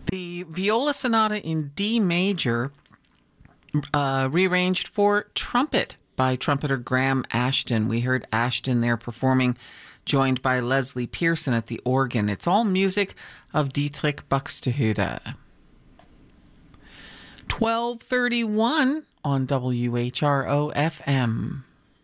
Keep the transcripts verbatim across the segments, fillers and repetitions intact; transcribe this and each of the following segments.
The Viola Sonata in D major, uh, rearranged for trumpet by trumpeter Graham Ashton. We heard Ashton there performing, joined by Leslie Pearson at the organ. It's all music of Dietrich Buxtehude. twelve thirty-one on W H R O F M.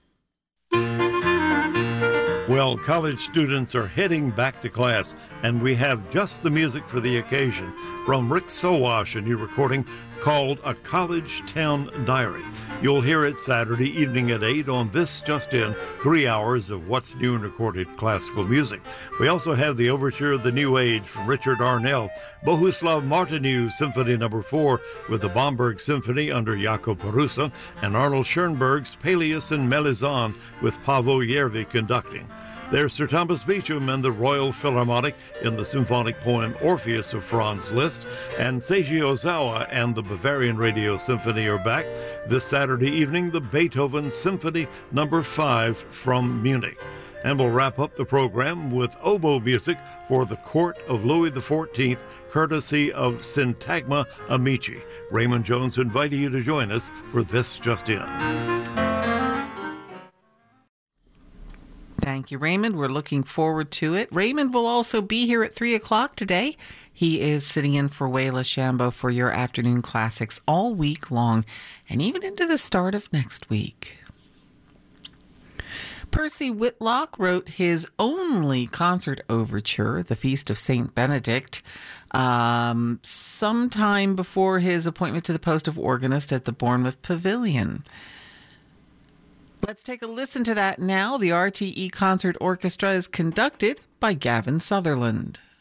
Well, college students are heading back to class, and we have just the music for the occasion from Rick Sowash, a new recording called A College Town Diary. You'll hear it Saturday evening at eight on This Just In, three hours of what's new in recorded classical music. We also have the Overture of the New Age from Richard Arnell, Bohuslav Martinu Symphony Number four with the Bomberg Symphony under Jaco Perusa, and Arnold Schoenberg's Peleus and Melisande with Paavo Järvi conducting. There's Sir Thomas Beecham and the Royal Philharmonic in the symphonic poem Orpheus of Franz Liszt, and Seiji Ozawa and the Bavarian Radio Symphony are back. This Saturday evening, the Beethoven Symphony Number five from Munich. And we'll wrap up the program with oboe music for the Court of Louis the fourteenth, courtesy of Syntagma Amici. Raymond Jones inviting you to join us for This Just In. Thank you, Raymond. We're looking forward to it. Raymond will also be here at three o'clock today. He is sitting in for Wayla Shambo for your afternoon classics all week long and even into the start of next week. Percy Whitlock wrote his only concert overture, The Feast of Saint Benedict, um, sometime before his appointment to the post of organist at the Bournemouth Pavilion. Let's take a listen to that now. The R T E Concert Orchestra is conducted by Gavin Sutherland.